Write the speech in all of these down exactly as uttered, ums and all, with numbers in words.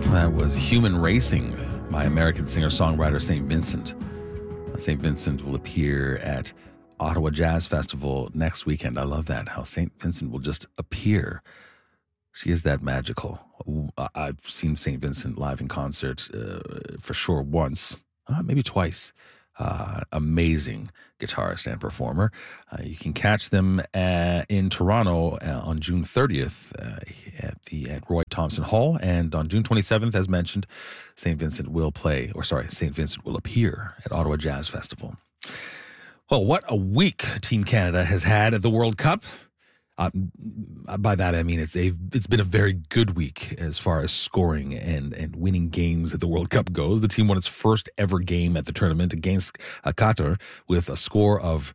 That was Human Racing by American singer-songwriter Saint Vincent. Saint Vincent will appear at Ottawa Jazz Festival next weekend. I love that, how Saint Vincent will just appear. She is that magical. I've seen Saint Vincent live in concert uh, for sure once, uh, maybe twice. Uh, amazing guitarist and performer. Uh, you can catch them uh, in Toronto uh, on June thirtieth uh, at the at Roy Thompson Hall, and on June twenty-seventh, as mentioned, Saint Vincent will play, or sorry, Saint Vincent will appear at Ottawa Jazz Festival. Well, what a week Team Canada has had at the World Cup. Uh, by that I mean it's a it's been a very good week as far as scoring and and winning games at the World Cup goes. The team won its first ever game at the tournament against uh, Qatar with a score of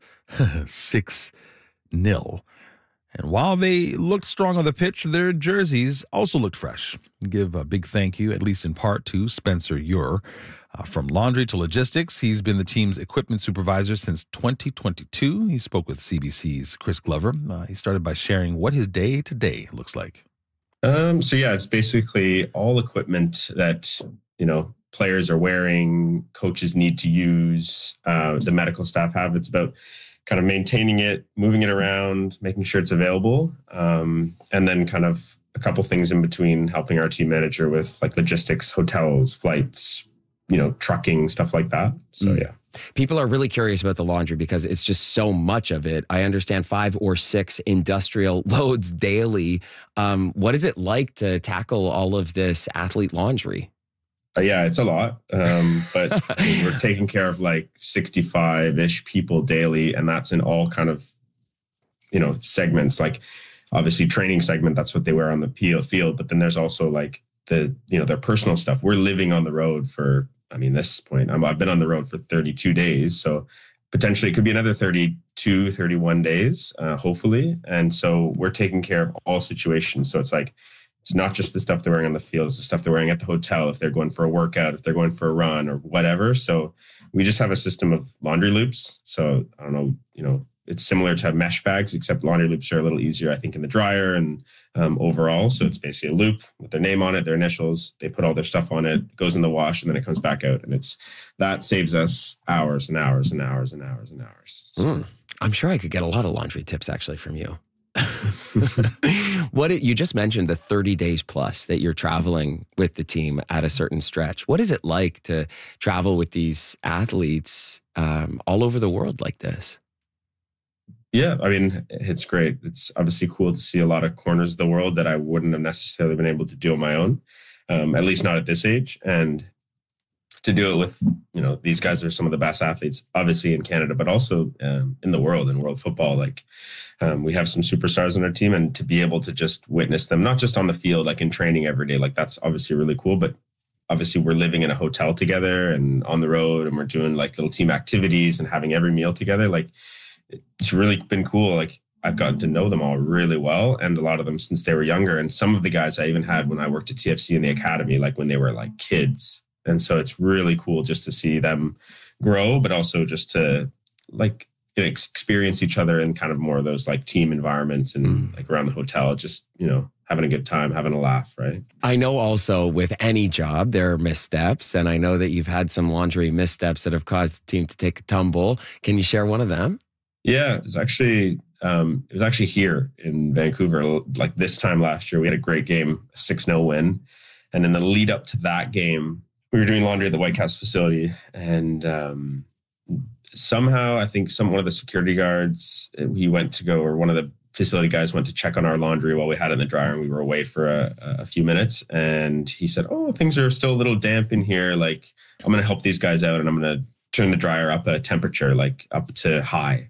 six nil. And while they looked strong on the pitch, their jerseys also looked fresh. Give a big thank you, at least in part, to Spencer Ure. Uh, from laundry to logistics, he's been the team's equipment supervisor since twenty twenty-two. He spoke with C B C's Chris Glover. Uh, he started by sharing what his day-to-day looks like. Um, so, yeah, it's basically all equipment that, you know, players are wearing, coaches need to use, uh, the medical staff have. It's about kind of maintaining it, moving it around, making sure it's available, um, and then kind of a couple things in between, helping our team manager with like logistics, hotels, flights, you know, trucking, stuff like that. So, mm. yeah. People are really curious about the laundry because it's just so much of it. I understand five or six industrial loads daily. Um, what is it like to tackle all of this athlete laundry? Uh, yeah, it's a lot. Um, but we're taking care of like sixty-five-ish people daily. And that's in all kind of, you know, segments. Like obviously training segment, that's what they wear on the field. But then there's also like the, you know, their personal stuff. We're living on the road for, I mean, this point, I'm, I've been on the road for thirty-two days. So potentially it could be another thirty-two, thirty-one days, uh, hopefully. And so we're taking care of all situations. So it's like, it's not just the stuff they're wearing on the field, it's the stuff they're wearing at the hotel, if they're going for a workout, if they're going for a run or whatever. So we just have a system of laundry loops. So I don't know, you know, it's similar to mesh bags, except laundry loops are a little easier, I think, in the dryer and um, overall. So it's basically a loop with their name on it, their initials. They put all their stuff on it, goes in the wash, and then it comes back out. And it's that saves us hours and hours and hours and hours and hours. So. Mm, I'm sure I could get a lot of laundry tips actually from you. What it, you just mentioned the thirty days plus that you're traveling with the team at a certain stretch. What is it like to travel with these athletes um, all over the world like this? Yeah, I mean, it's great. It's obviously cool to see a lot of corners of the world that I wouldn't have necessarily been able to do on my own, um, at least not at this age. And to do it with, you know, these guys are some of the best athletes, obviously in Canada, but also um, in the world, in world football. Like um, we have some superstars on our team, and to be able to just witness them, not just on the field, like in training every day, like that's obviously really cool. But obviously we're living in a hotel together and on the road, and we're doing like little team activities and having every meal together. Like, it's really been cool. Like I've gotten to know them all really well, and a lot of them since they were younger. And some of the guys I even had when I worked at T F C in the academy, like when they were like kids. And so it's really cool just to see them grow, but also just to like you know, experience each other in kind of more of those like team environments and mm. like around the hotel, just, you know, having a good time, having a laugh, right? I know also with any job, there are missteps. And I know that you've had some laundry missteps that have caused the team to take a tumble. Can you share one of them? Yeah, it's actually um, it was actually here in Vancouver. Like this time last year, we had a great game, a six nil win. And in the lead up to that game, we were doing laundry at the White House facility. And um, somehow, I think some one of the security guards, he went to go, or one of the facility guys went to check on our laundry while we had it in the dryer, and we were away for a, a few minutes. And he said, oh, things are still a little damp in here. Like, I'm going to help these guys out, and I'm going to turn the dryer up a temperature, like up to high.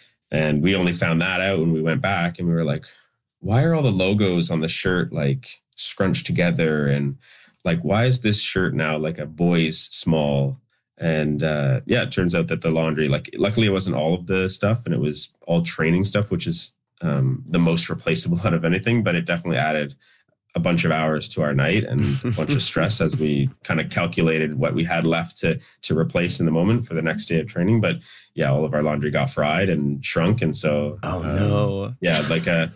And we only found that out when we went back, and we were like, why are all the logos on the shirt like scrunched together? And like, why is this shirt now like a boy's small? And uh, yeah, it turns out that the laundry, like luckily it wasn't all of the stuff, and it was all training stuff, which is um, the most replaceable out of anything, but it definitely added a bunch of hours to our night and a bunch of stress as we kind of calculated what we had left to to replace in the moment for the next day of training. But yeah, all of our laundry got fried and shrunk. And so, oh um, no. Yeah, like a,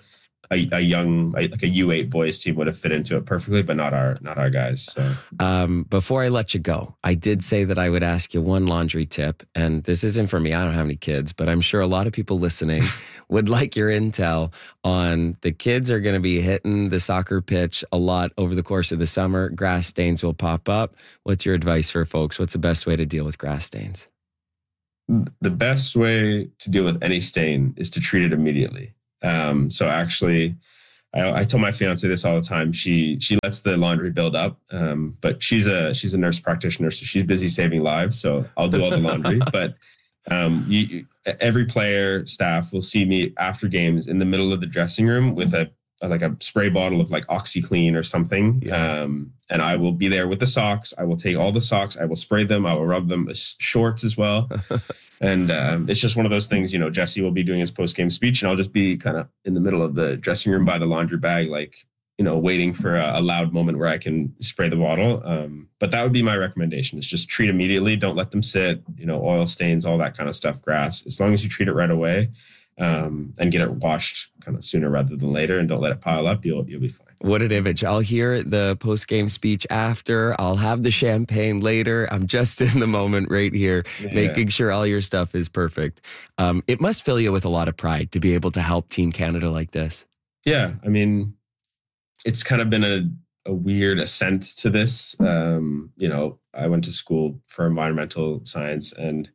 a, a young, like a U eight boys team would have fit into it perfectly, but not our, not our guys. So, um, before I let you go, I did say that I would ask you one laundry tip, and this isn't for me. I don't have any kids, but I'm sure a lot of people listening would like your intel on the kids are going to be hitting the soccer pitch a lot over the course of the summer. Grass stains will pop up. What's your advice for folks? What's the best way to deal with grass stains? The best way to deal with any stain is to treat it immediately. Um, so actually, I, I tell my fiance this all the time. She she lets the laundry build up, um, but she's a she's a nurse practitioner, so she's busy saving lives. So I'll do all the laundry. But um, you, every player, staff will see me after games in the middle of the dressing room with a, a like a spray bottle of like OxyClean or something, yeah. um, and I will be there with the socks. I will take all the socks. I will spray them. I will rub them. Shorts as well. And um, it's just one of those things, you know, Jesse will be doing his post-game speech and I'll just be kind of in the middle of the dressing room by the laundry bag, like, you know, waiting for a, a loud moment where I can spray the bottle. Um, but that would be my recommendation, is just treat immediately. Don't let them sit, you know, oil stains, all that kind of stuff, grass. As long as you treat it right away um, and get it washed kind of sooner rather than later and don't let it pile up, you'll you'll be fine. What an image. I'll hear the post-game speech after. I'll have the champagne later. I'm just in the moment right here, yeah. making sure all your stuff is perfect. Um, it must fill you with a lot of pride to be able to help Team Canada like this. Yeah. I mean, it's kind of been a, a weird ascent to this. Um, you know, I went to school for environmental science and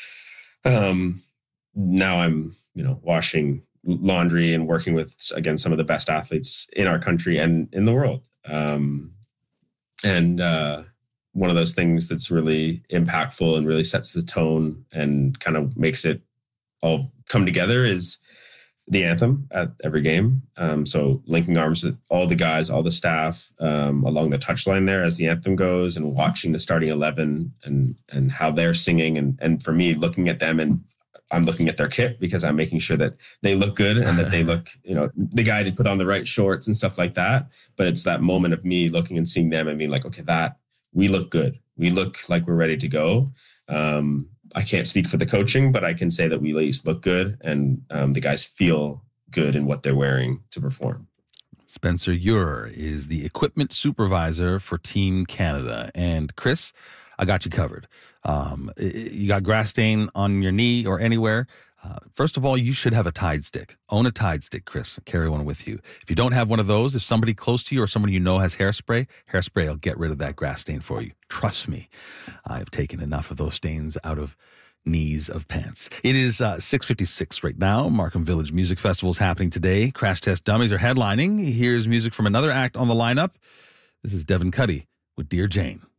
um, now I'm, you know, washing laundry and working with, again, some of the best athletes in our country and in the world. Um, and uh, one of those things that's really impactful and really sets the tone and kind of makes it all come together is the anthem at every game. Um, so linking arms with all the guys, all the staff um, along the touchline there as the anthem goes, and watching the starting eleven and and how they're singing. And, and for me, looking at them, and I'm looking at their kit because I'm making sure that they look good and that they look, you know, the guy did put on the right shorts and stuff like that. But it's that moment of me looking and seeing them and being like, okay, that we look good. We look like we're ready to go. Um, I can't speak for the coaching, but I can say that we at least look good and um, the guys feel good in what they're wearing to perform. Spencer Ure is the equipment supervisor for Team Canada. And Chris, I got you covered. Um, you got grass stain on your knee or anywhere. Uh, first of all, you should have a Tide stick. Own a Tide stick, Chris. Carry one with you. If you don't have one of those, if somebody close to you or somebody you know has hairspray, hairspray will get rid of that grass stain for you. Trust me. I've taken enough of those stains out of knees of pants. It is uh, six fifty-six right now. Markham Village Music Festival is happening today. Crash Test Dummies are headlining. Here's music from another act on the lineup. This is Devin Cuddy with Dear Jane.